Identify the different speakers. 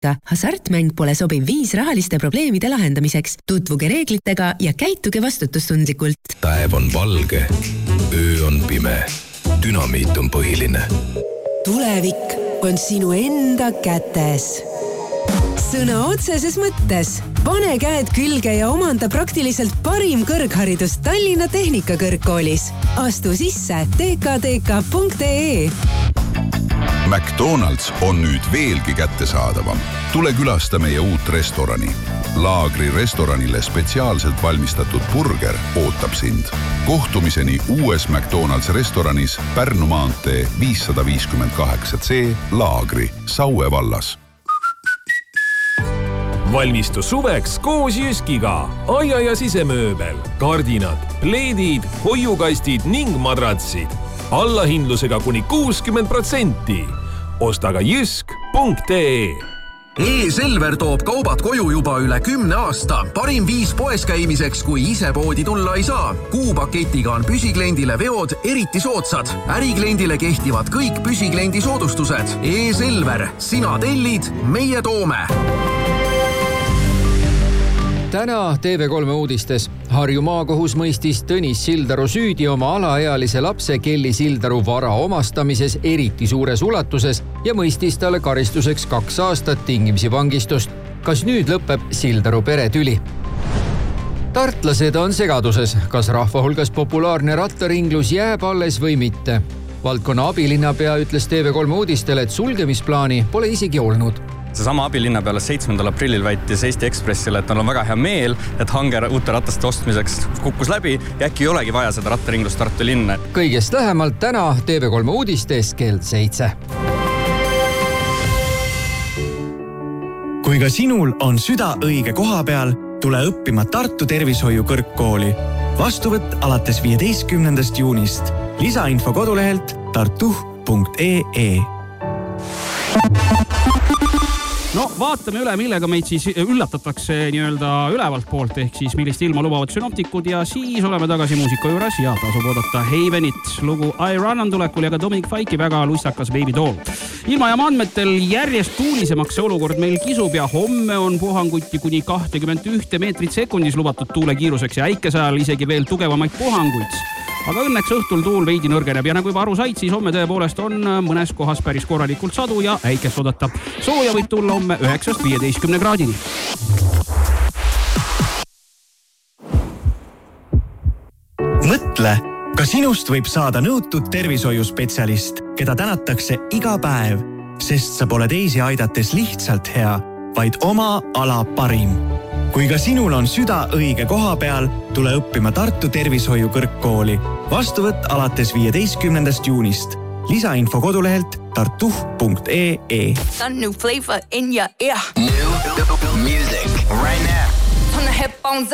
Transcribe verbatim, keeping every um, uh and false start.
Speaker 1: võita. Hasartmäng pole sobiv viis rahaliste probleemide lahendamiseks. Tutvuge reeglitega ja käituge vastutustundlikult.
Speaker 2: Päev on valge, öö on pime. Dünamiit on põhiline.
Speaker 1: Tulevik on sinu enda kätes. Sõna otseses mõttes. Pane käed külge ja omanda praktiliselt parim kõrgharidus Tallinna Tehnikakõrgkoolis. Astu sisse t k t k punkt e e.
Speaker 3: McDonald's on nüüd veelgi kättesaadavam. Tule külasta meie uut restorani. Laagri restoranile spetsiaalselt valmistatud burger ootab sind. Kohtumiseni uues McDonald's restoranis Pärnu maantee viissada viiskümmend kaheksa C Laagri Saue vallas.
Speaker 4: Valmistu suveks koos Jyskiga. Aia- ja sisemööbel, kardinad, pleedid, hoiukastid ning madratsid. Allahindlusega kuni kuuskümmend protsenti. Osta ka jysk punkt e e.
Speaker 5: E-Selver toob kaubad koju juba üle kümne aasta. Parim viis poes käimiseks, kui ise poodi tulla ei saa. Kuupaketiga on püsikliendile veod eriti soodsad. Ärikliendile kehtivad kõik püsikliendi soodustused. E-Selver, sina tellid, meie toome.
Speaker 6: Täna T V kolme uudistes. Harju maakohus mõistis Tõnis Sildaru süüdi oma alaealise lapse Kelly Sildaru vara omastamises eriti suures ulatuses ja mõistis talle karistuseks kaks aastat tingimisi vangistust. Kas nüüd lõpeb Sildaru peretüli? Tartlased on segaduses, kas rahva hulgas populaarne rattaringlus jääb alles või mitte. Valdkonna abilinnapea ütles T V kolme uudistele, et sulgemisplaani pole isegi olnud.
Speaker 7: Seesama abilinna peale seitsmendal aprillil väitis Eesti Ekspressile, et on väga hea meel, et hange uute rataste ostmiseks kukkus läbi ja äkki ei olegi vaja seda rattaringlust Tartu linna.
Speaker 6: Kõigest lähemalt täna T V kolme uudistes kell seitse.
Speaker 8: Kui ka sinul on süda õige koha peal, tule õppima Tartu Tervishoiu Kõrgkooli. Vastuvõtt alates viieteistkümnendast juunist. Lisainfo kodulehelt tartu punkt e e.
Speaker 9: No vaatame üle, millega meid siis üllatatakse nii-öelda ülevalt poolt, ehk siis millist ilma lubavad synoptikud ja siis oleme tagasi muusika juures ja tasub oodata Havenit. Lugu I Run on tulekul ja ka Dominic Fike'i väga luistakas Baby Doll. Ilmajaama andmetel järjest tuulisemaks see olukord meil kisub ja homme on puhanguti kuni kakskümmend üks meetrit sekundis lubatud tuule kiiruseks ja äikesajal isegi veel tugevamaid puhanguid. Aga õnneks õhtul tuul veidi nõrgeneb ja nagu juba aru said, siis homme tõepoolest on mõnes kohas päris korralikult sadu ja äikest oodata. Sooja võib tulla homme üheksast viieteistkümne kraadini.
Speaker 8: Mõtle, ka sinust võib saada nõutud tervishoiuspetsialist, keda tänatakse iga päev, sest sa pole teisi aidates lihtsalt hea, vaid oma ala parim. Kui ka sinul on süda õige koha peal, tule õppima Tartu Tervishoiu Kõrgkooli. Vastuvõtt alates viieteistkümnendast juunist. Lisainfo kodulehelt tartu punkt e e.
Speaker 10: Some new flavor in your ear.
Speaker 2: New music right now.
Speaker 10: Turn the headphones